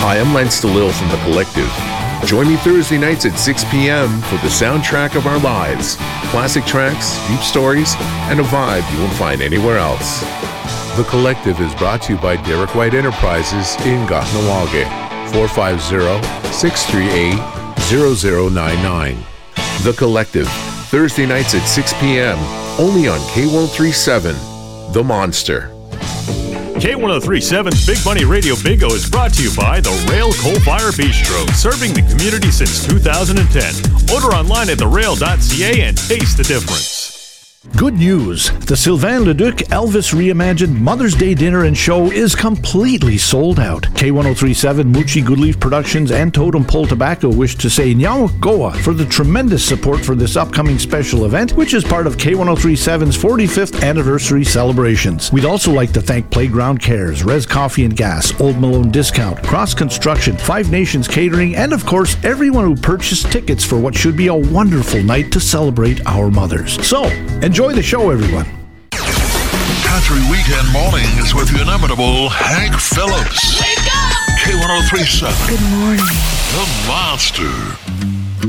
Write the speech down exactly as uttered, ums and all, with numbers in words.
Hi, I'm Lance DeLille from The Collective. Join me Thursday nights at six p.m. for the soundtrack of our lives. Classic tracks, deep stories, and a vibe you won't find anywhere else. The Collective is brought to you by Derek White Enterprises in Kahnawake. four five zero, six three eight, zero zero nine nine. The Collective, Thursday nights at six p.m. only on K one oh three seven, The Monster. K one oh three point seven's Big Money Radio Bingo is brought to you by the Rail Coal Fire Bistro, serving the community since two thousand ten. Order online at the rail dot c a and taste the difference. Good news. The Sylvain Leduc Elvis Reimagined Mother's Day Dinner and Show is completely sold out. K one oh three point seven, Moochie Goodleaf Productions, and Totem Pole Tobacco wish to say Nyawak Goa for the tremendous support for this upcoming special event, which is part of K one oh three point seven's forty-fifth anniversary celebrations. We'd also like to thank Playground Cares, Res Coffee and Gas, Old Malone Discount, Cross Construction, Five Nations Catering, and of course, everyone who purchased tickets for what should be a wonderful night to celebrate our mothers. So, enjoy the show, everyone. Country Weekend Mornings with the inimitable Hank Phillips. Wake up! K one oh three point seven. Good morning. The Monster.